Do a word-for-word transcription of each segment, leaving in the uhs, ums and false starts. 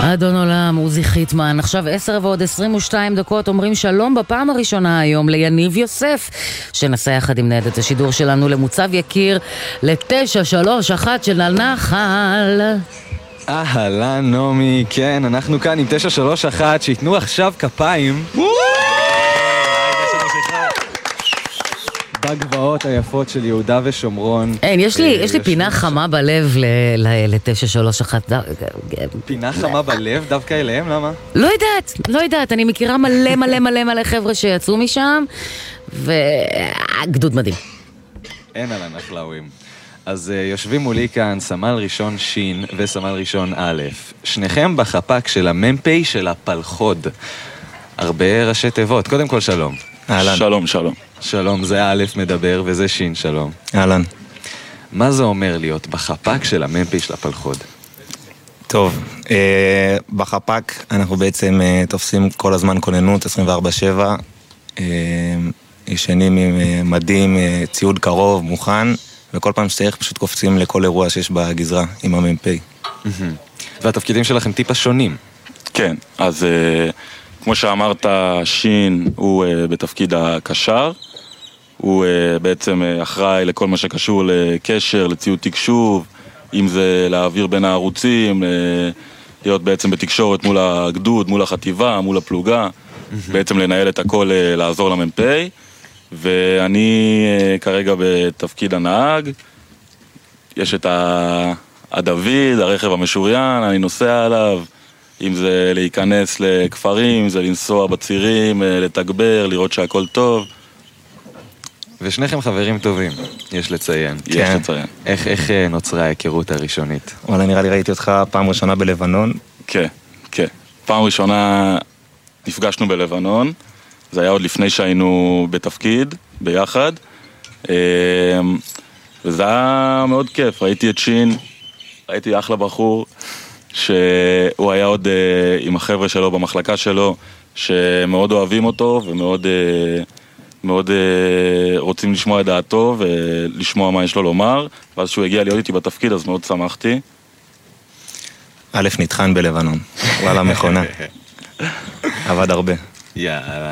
אדון עולם, עוזי חיטמן. עכשיו עשר ועוד עשרים ושתיים דקות אומרים שלום בפעם הראשונה היום ליניב יוסף, שנסע יחד עם ניידת השידור שלנו למוצב יקיר ל-תשע שלוש אחת של הנחל. אהלן נומי, כן, אנחנו כאן עם תשע שלוש אחת, שיתנו עכשיו כפיים בגבעות היפות של יהודה ושומרון. אין, יש לי, יש לי פינה חמה בלב ל-תשע שלוש אחת. פינה חמה בלב? דווקא אליהם? למה? לא יודעת, לא יודעת. אני מכירה מלא מלא מלא מלא חבר'ה שיצאו משם, וגדוד מדהים. אין על הנחלאוים. אז uh, יושבים מולי כאן סמל ראשון שין וסמל ראשון א', שניכם בחפק של הממפי של הפלחוד. הרבה ראשי תיבות. קודם כל שלום. אהלן. שלום, שלום. שלום, זה א' מדבר וזה שין, שלום. אהלן. מה זה אומר להיות בחפק של הממפי של הפלחוד? טוב, אה, בחפק אנחנו בעצם אה, תופסים כל הזמן כוננות עשרים וארבע שבע, אה, ישנים עם אה, מדים, אה, ציוד קרוב, מוכן, וכל פעם שצריך פשוט קופצים לכל אירוע שיש בגזרה עם הממפי. והתפקידים שלכם טיפה שונים. כן, אז אה, כמו שאמרת, שין הוא אה, בתפקיד הקשר, הוא uh, בעצם uh, אחראי לכל מה שקשור לקשר, לציוד תקשוב, אם זה להעביר בין הערוצים, uh, להיות בעצם בתקשורת מול הגדוד, מול החטיבה, מול הפלוגה, mm-hmm. בעצם לנהל את הכל, uh, לעזור לממפי, ואני uh, כרגע בתפקיד הנהג, יש את הדוד, הרכב המשוריין, אני נוסע עליו, אם זה להיכנס לכפרים, אם זה לנסוע בצירים, uh, לתגבר, לראות שהכל טוב, ושניכם חברים טובים, יש לציין. יש כן. לציין. איך, איך נוצרה ההיכרות הראשונית? וואלה, נראה לי ראיתי אותך פעם ראשונה בלבנון. כן, כן. פעם ראשונה נפגשנו בלבנון, זה היה עוד לפני שהיינו בתפקיד, ביחד, וזה היה מאוד כיף. ראיתי את שין, ראיתי אחלה בחור, שהוא היה עוד עם החבר'ה שלו במחלקה שלו, שמאוד אוהבים אותו ומאוד... מאוד uh, רוצים לשמוע את דעתו ולשמוע מה יש לו לומר, ואז שהוא הגיע להיות איתי בתפקיד, אז מאוד שמחתי. א' נתחן בלבנון, וואלה מכונה. עבד הרבה. יאללה.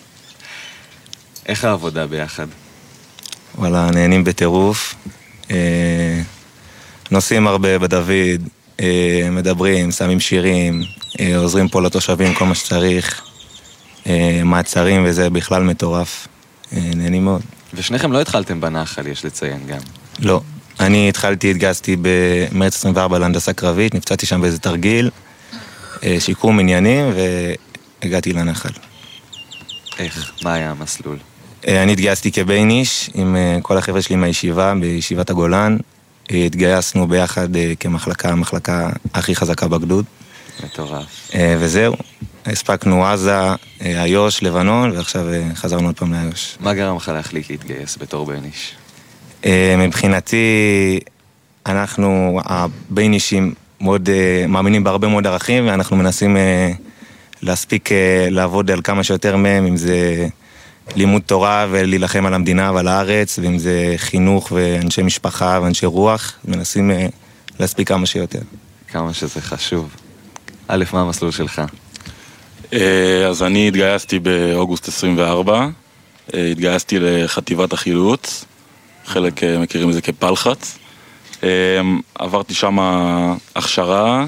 איך העבודה ביחד? וואלה, נהנים בטירוף. אה, נוסעים הרבה בדוד, אה, מדברים, שמים שירים, אה, עוזרים פה לתושבים כל מה שצריך. מעצרים וזה בכלל מטורף, נהנים מאוד. ושניכם לא התחלתם בנחל, יש לציין גם. לא, אני התחלתי, התגייסתי במרץ עשרים וארבע להנדסה קרבית, נפצעתי שם באיזה תרגיל, שיקום עניינים והגעתי לנחל. איך? מה היה המסלול? אני התגייסתי כבייניש עם כל החבר'ה שלי מהישיבה, בישיבת הגולן, התגייסנו ביחד כמחלקה, המחלקה הכי חזקה בגדוד. מטורף. וזהו. הספקנו עזה, איו"ש, לבנון, ועכשיו חזרנו עוד פעם לאיו"ש. מה גרם לך להחליט להתגייס בתור בייניש? מבחינתי, אנחנו, הביינישים, מאוד מאמינים בהרבה מאוד ערכים, ואנחנו מנסים להספיק לעבוד על כמה שיותר מהם, אם זה לימוד תורה ולהילחם על המדינה ועל הארץ, ואם זה חינוך ואנשי משפחה ואנשי רוח, מנסים להספיק כמה שיותר. כמה שזה חשוב. א', מה המסלול שלך? אז אני התגייסתי באוגוסט עשרים וארבע, התגייסתי לחטיבת החילוץ, חלק מכירים את זה כפלחץ, עברתי שם הכשרה,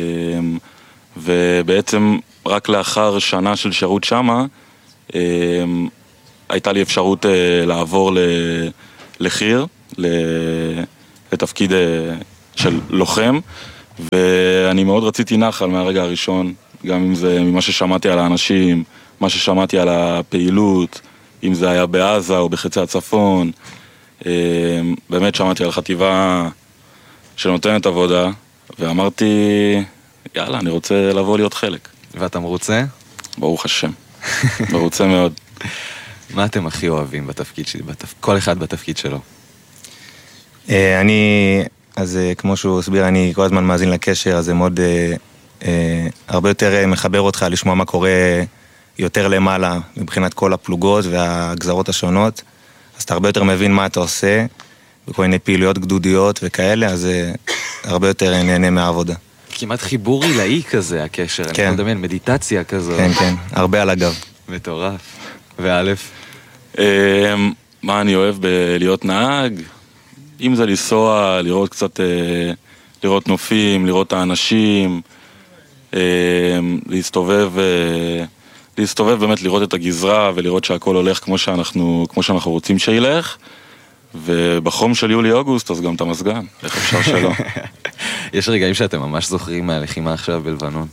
ובעצם רק לאחר שנה של שירות שם, הייתה לי אפשרות לעבור לחי"ר, לתפקיד של לוחם, ואני מאוד רציתי נחל מהרגע הראשון, גם אם זה ממה ששמעתי על האנשים, מה ששמעתי על הפעילות, אם זה היה בעזה או בחצי הצפון, באמת שמעתי על חטיבה שנותנת עבודה, ואמרתי, יאללה, אני רוצה לבוא להיות חלק. ואתה מרוצה? ברוך השם, מרוצה מאוד. מה אתם הכי אוהבים בתפקיד שלי, בתפ... כל אחד בתפקיד שלו? אני, אז כמו שהוא הסביר, אני כל הזמן מאזין לקשר, אז זה מאוד... הרבה יותר מחבר אותך לשמוע מה קורה יותר למעלה מבחינת כל הפלוגות והגזרות השונות, אז אתה הרבה יותר מבין מה אתה עושה בכל מיני פעילויות גדודיות וכאלה, אז הרבה יותר נהנה מהעבודה. כמעט חיבור עילאי כזה, הקשר. אני כן. יכול לדמיין, מדיטציה כזו. כן, כן, הרבה על הגב. מטורף. ואלף? אה, מה אני אוהב בלהיות נהג? אם זה לנסוע, לראות קצת, אה, לראות נופים, לראות האנשים, אה, להסתובב, אה, להסתובב באמת, לראות את הגזרה ולראות שהכל הולך כמו שאנחנו, כמו שאנחנו רוצים שילך. ובחום של יולי-אוגוסט, אז גם את המזגן, איך אפשר שלא. יש רגעים שאתם ממש זוכרים מהלחימה עכשיו בלבנון.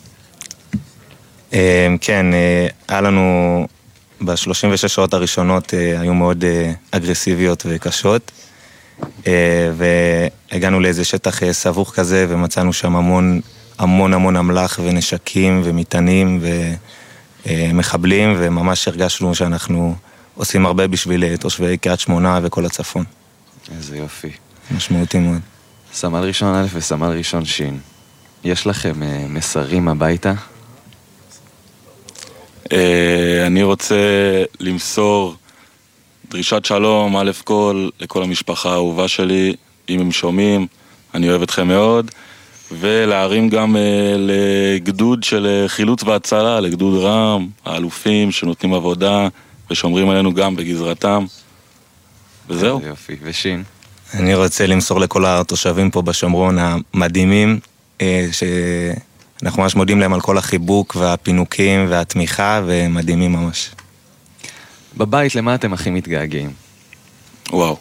כן, היה לנו ב-שלושים ושש שעות הראשונות היו מאוד אגרסיביות וקשות, והגענו לאיזה שטח סבוך כזה, ומצאנו שם המון המון המון אמל"ח ונשקים ומטענים ומחבלים, וממש הרגשנו שאנחנו עושים הרבה בשביל תושבי קריית שמונה וכל הצפון. איזה יופי. משמעותי מאוד. סמל ראשון א' וסמל ראשון ש', יש לכם מסרים הביתה? אני רוצה למסור דרישת שלום, א' כל, לכל המשפחה האהובה שלי, אם הם שומעים, אני אוהב אתכם מאוד, ולהרים גם לגדוד של חילוץ והצלה, לגדוד רם, האלופים שנותנים עבודה ושומרים עלינו גם בגזרתם, וזהו. יופי, ושין? אני רוצה למסור לכל התושבים פה בשומרון המדהימים, שאנחנו ממש מודים להם על כל החיבוק והפינוקים והתמיכה, ומדהימים ממש. בבית, למה אתם הכי מתגעגעים? וואו.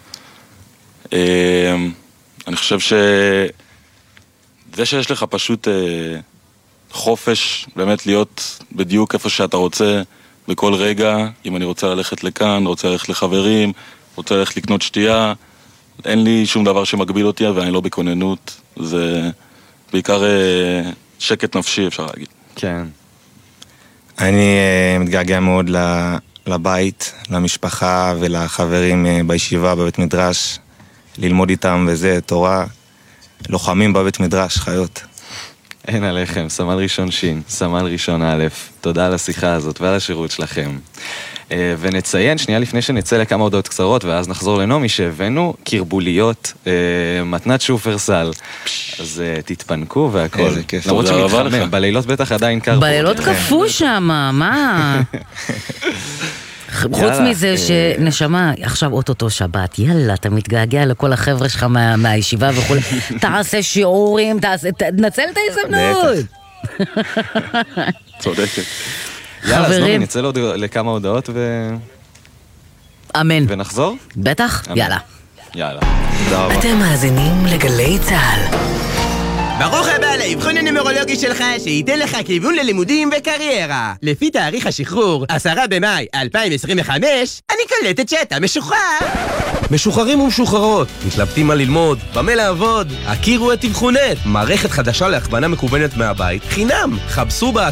אני חושב ש... זה שיש לך פשוט חופש, באמת להיות בדיוק איפה שאתה רוצה, בכל רגע, אם אני רוצה ללכת לכאן, רוצה ללכת לחברים, רוצה ללכת לקנות שתייה, אין לי שום דבר שמגביל אותי, ואני לא בכוננות. זה בעיקר שקט נפשי, אפשר להגיד. כן. אני מתגעגע מאוד לבית, למשפחה ולחברים בישיבה, בבית מדרש, ללמוד איתם וזה, תורה, לוחמים בבית מדרש, חיות. אין עליכם, סמל ראשון שין, סמל ראשון א', תודה על השיחה הזאת ועל השירות שלכם. ונציין, שנייה לפני שנצא לכמה הודעות קצרות, ואז נחזור לנומי, שהבאנו קרבוליות, מתנת שופרסל. אז תתפנקו והכל. איזה כיף. למרות שמתחמם, בלילות בטח עדיין קר. בלילות קפוא שם, מה? חוץ מזה שנשמה, עכשיו אוטוטו שבת, יאללה, אתה מתגעגע לכל החבר'ה שלך מהישיבה וכו', תעשה שיעורים, תנצל את ההזדמנות. צודקת. יאללה, אז נומי, נצא לכמה הודעות ו... אמן. ונחזור? בטח, יאללה. יאללה. אתם מאזינים לגלי צהל. ברוך הבא לאבחון הנומרולוגי שלך, שייתן לך כיוון ללימודים וקריירה. לפי תאריך השחרור, עשרה במאי אלפיים עשרים וחמש, אני קולטת שאתה משוחרר. משוחררים ומשוחררות, מתלבטים מה ללמוד, במה לעבוד, הכירו את אבחונט, מערכת חדשה להכוונה מקוונת מהבית, חינם, חפשו בה